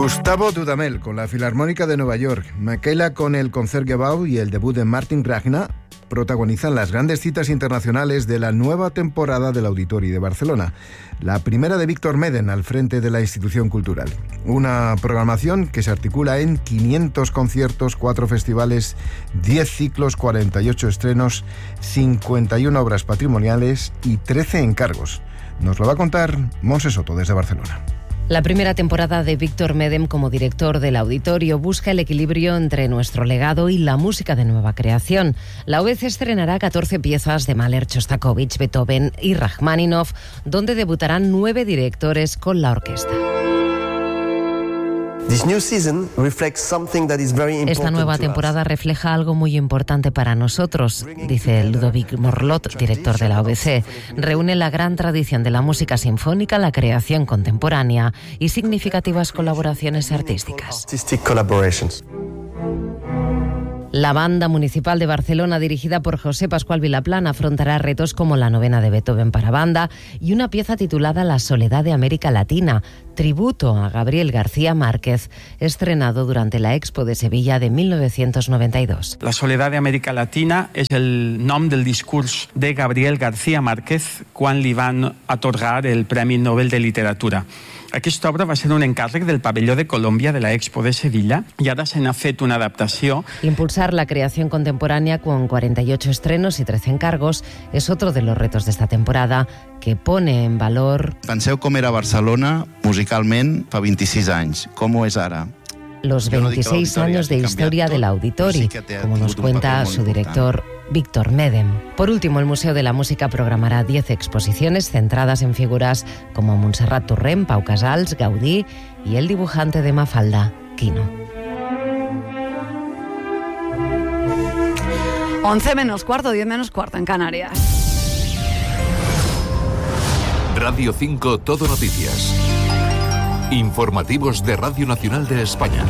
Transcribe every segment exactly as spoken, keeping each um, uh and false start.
Gustavo Dudamel con la Filarmónica de Nueva York, Michaela con el Concertgebouw y el debut de Martin Ragna protagonizan las grandes citas internacionales de la nueva temporada del Auditori de Barcelona, la primera de Víctor Medem al frente de la institución cultural. Una programación que se articula en quinientos conciertos, cuatro festivales, diez ciclos, cuarenta y ocho estrenos, cincuenta y una obras patrimoniales y trece encargos. Nos lo va a contar Montse Soto desde Barcelona. La primera temporada de Víctor Medem como director del Auditorio busca el equilibrio entre nuestro legado y la música de nueva creación. La O B C estrenará catorce piezas de Mahler, Shostakovich, Beethoven y Rachmaninoff, donde debutarán nueve directores con la orquesta. Esta nueva temporada refleja algo muy importante para nosotros, dice Ludovic Morlot, director de la O B C. Reúne la gran tradición de la música sinfónica, la creación contemporánea y significativas colaboraciones artísticas. La Banda Municipal de Barcelona, dirigida por José Pascual Vilaplán, afrontará retos como la novena de Beethoven para banda y una pieza titulada La Soledad de América Latina, tributo a Gabriel García Márquez, estrenado durante la Expo de Sevilla de mil novecientos noventa y dos. La Soledad de América Latina és el nom del discurs de Gabriel García Márquez quan li van atorgar el Premi Nobel de Literatura. Aquesta obra va ser un encàrrec del pavelló de Colòmbia de la Expo de Sevilla i ara se n'ha fet una adaptació. Impulsar la creación contemporánea con cuarenta y ocho estrenos y trece encargos es otro de los retos de esta temporada que pone en valor... Penseu com era Barcelona musicalment fa vint-i-sis anys, com ho és ara. Los veintiséis años de historia del Auditori, como nos cuenta su director Víctor Medem. Por último, el Museo de la Música programará diez exposiciones centradas en figuras como Montserrat Torrent, Pau Casals, Gaudí y el dibujante de Mafalda, Quino. once menos cuarto, diez menos cuarto en Canarias. Radio cinco Todo Noticias. Informativos de Radio Nacional de España.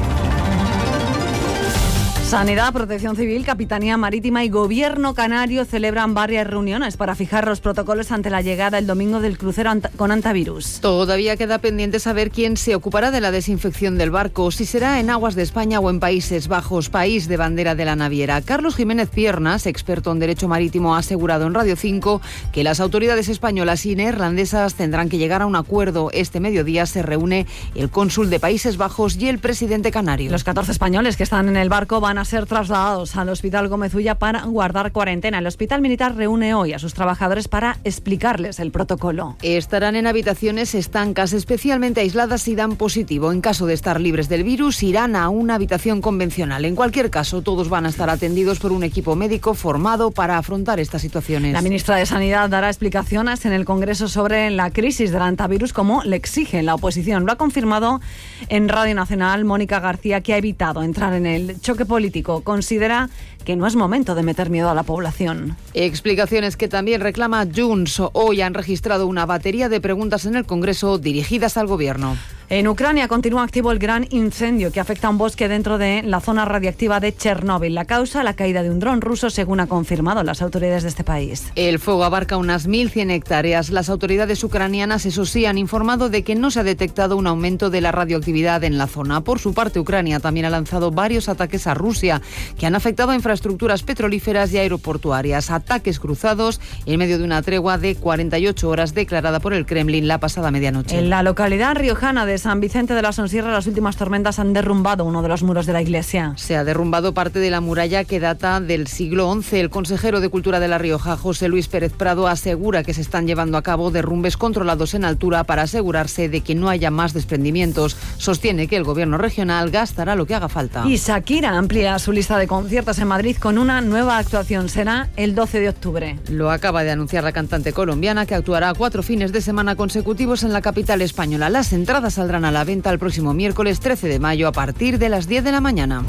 Sanidad, Protección Civil, Capitanía Marítima y Gobierno Canario celebran varias reuniones para fijar los protocolos ante la llegada el domingo del crucero ant- con antivirus. Todavía queda pendiente saber quién se ocupará de la desinfección del barco, si será en aguas de España o en Países Bajos, país de bandera de la naviera. Carlos Jiménez Piernas, experto en Derecho Marítimo, ha asegurado en Radio cinco que las autoridades españolas y neerlandesas tendrán que llegar a un acuerdo. Este mediodía se reúne el cónsul de Países Bajos y el presidente canario. Los catorce españoles que están en el barco van a ser trasladados al Hospital Gómez Ulla para guardar cuarentena. El Hospital Militar reúne hoy a sus trabajadores para explicarles el protocolo. Estarán en habitaciones estancas, especialmente aisladas, y dan positivo. En caso de estar libres del virus, irán a una habitación convencional. En cualquier caso, todos van a estar atendidos por un equipo médico formado para afrontar estas situaciones. La ministra de Sanidad dará explicaciones en el Congreso sobre la crisis del antivirus, como le exige la oposición. Lo ha confirmado en Radio Nacional Mónica García, que ha evitado entrar en el choque político. Considera que no es momento de meter miedo a la población. Explicaciones que también reclama Junts. Hoy han registrado una batería de preguntas en el Congreso dirigidas al Gobierno. En Ucrania continúa activo el gran incendio que afecta a un bosque dentro de la zona radiactiva de Chernóbil. La causa, la caída de un dron ruso, según ha confirmado las autoridades de este país. El fuego abarca unas mil cien hectáreas. Las autoridades ucranianas, eso sí, han informado de que no se ha detectado un aumento de la radioactividad en la zona. Por su parte, Ucrania también ha lanzado varios ataques a Rusia que han afectado a infraestructuras petrolíferas y aeroportuarias. Ataques cruzados en medio de una tregua de cuarenta y ocho horas declarada por el Kremlin la pasada medianoche. En la localidad riojana de San Vicente de la Sonsierra, las últimas tormentas han derrumbado uno de los muros de la iglesia. Se ha derrumbado parte de la muralla que data del siglo once. El consejero de Cultura de La Rioja, José Luis Pérez Prado, asegura que se están llevando a cabo derrumbes controlados en altura para asegurarse de que no haya más desprendimientos. Sostiene que el gobierno regional gastará lo que haga falta. Y Shakira amplía su lista de conciertos en Madrid con una nueva actuación. Será el doce de octubre. Lo acaba de anunciar la cantante colombiana, que actuará cuatro fines de semana consecutivos en la capital española. Las entradas saldrán a la venta el próximo miércoles trece de mayo a partir de las diez de la mañana.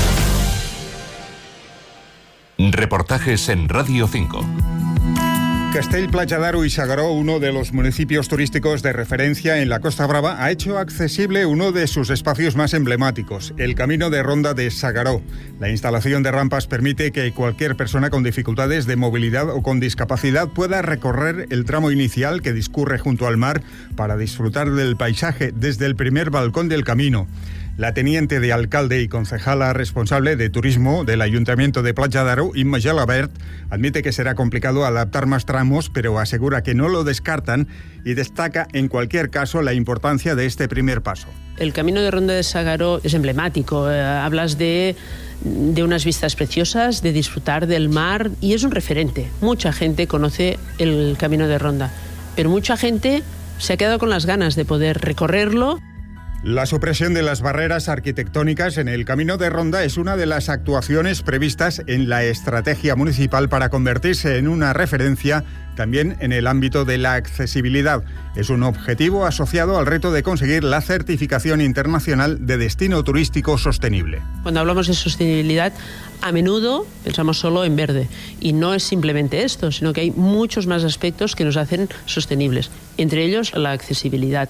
Reportajes en Radio cinco. Castell-Platja d'Aro y S'Agaró, uno de los municipios turísticos de referencia en la Costa Brava, ha hecho accesible uno de sus espacios más emblemáticos, el Camino de Ronda de S'Agaró. La instalación de rampas permite que cualquier persona con dificultades de movilidad o con discapacidad pueda recorrer el tramo inicial que discurre junto al mar para disfrutar del paisaje desde el primer balcón del camino. La teniente de alcalde y concejala responsable de turismo del Ayuntamiento de Platja d'Aro, Imma Gelabert, admite que será complicado adaptar más tramos, pero asegura que no lo descartan y destaca en cualquier caso la importancia de este primer paso. El Camino de Ronda de S'Agaró es emblemático. Eh, hablas de, de unas vistas preciosas, de disfrutar del mar y es un referente. Mucha gente conoce el Camino de Ronda, pero mucha gente se ha quedado con las ganas de poder recorrerlo. La supresión de las barreras arquitectónicas en el Camino de Ronda es una de las actuaciones previstas en la estrategia municipal para convertirse en una referencia también en el ámbito de la accesibilidad. Es un objetivo asociado al reto de conseguir la certificación internacional de destino turístico sostenible. Cuando hablamos de sostenibilidad, a menudo pensamos solo en verde. Y no es simplemente esto, sino que hay muchos más aspectos que nos hacen sostenibles, entre ellos la accesibilidad.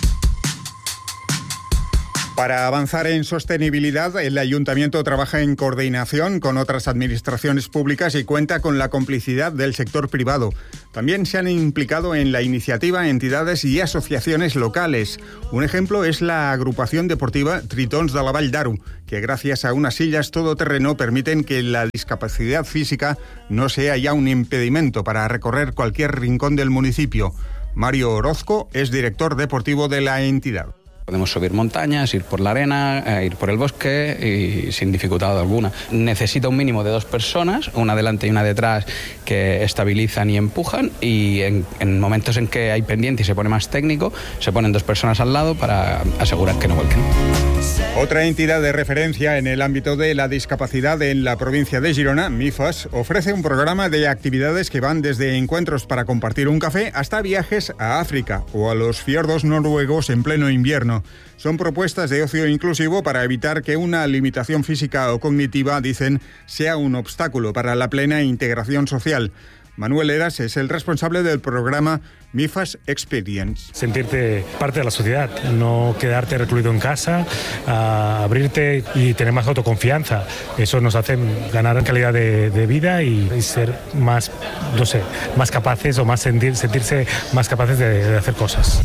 Para avanzar en sostenibilidad, el Ayuntamiento trabaja en coordinación con otras administraciones públicas y cuenta con la complicidad del sector privado. También se han implicado en la iniciativa entidades y asociaciones locales. Un ejemplo es la agrupación deportiva Tritons de la Vall d'Aro, que gracias a unas sillas todoterreno permiten que la discapacidad física no sea ya un impedimento para recorrer cualquier rincón del municipio. Mario Orozco es director deportivo de la entidad. Podemos subir montañas, ir por la arena, eh, ir por el bosque y sin dificultad alguna. Necesita un mínimo de dos personas, una delante y una detrás, que estabilizan y empujan, y en, en momentos en que hay pendiente y se pone más técnico, se ponen dos personas al lado para asegurar que no vuelquen. Otra entidad de referencia en el ámbito de la discapacidad en la provincia de Girona, MIFAS, ofrece un programa de actividades que van desde encuentros para compartir un café hasta viajes a África o a los fiordos noruegos en pleno invierno. Son propuestas de ocio inclusivo para evitar que una limitación física o cognitiva, dicen, sea un obstáculo para la plena integración social. Manuel Eras es el responsable del programa MIFAS Experience. Sentirte parte de la sociedad, no quedarte recluido en casa, a abrirte y tener más autoconfianza. Eso nos hace ganar en calidad de, de vida y, y ser más, no sé, más capaces o más sentir, sentirse más capaces de, de hacer cosas.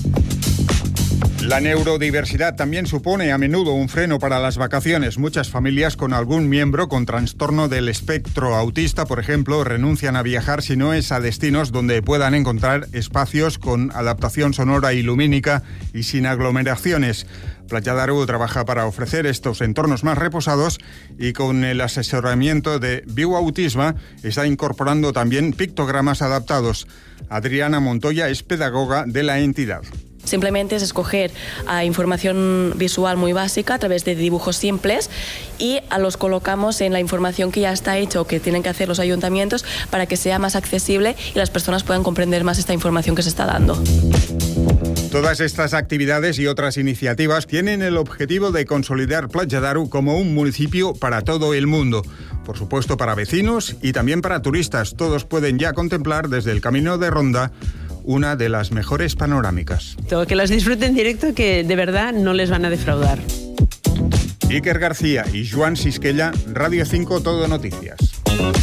La neurodiversidad también supone a menudo un freno para las vacaciones. Muchas familias con algún miembro con trastorno del espectro autista, por ejemplo, renuncian a viajar si no es a destinos donde puedan encontrar espacios con adaptación sonora y lumínica y sin aglomeraciones. Platja d'Aro trabaja para ofrecer estos entornos más reposados y con el asesoramiento de Viu Autisme está incorporando también pictogramas adaptados. Adriana Montoya es pedagoga de la entidad. Simplemente es escoger uh, información visual muy básica a través de dibujos simples y uh, los colocamos en la información que ya está hecha o que tienen que hacer los ayuntamientos para que sea más accesible y las personas puedan comprender más esta información que se está dando. Todas estas actividades y otras iniciativas tienen el objetivo de consolidar Platja d'Aro como un municipio para todo el mundo. Por supuesto, para vecinos y también para turistas. Todos pueden ya contemplar desde el Camino de Ronda una de las mejores panorámicas. Todo, que las disfruten en directo, que de verdad no les van a defraudar. Iker García y Joan Sisquella, Radio cinco Todo Noticias.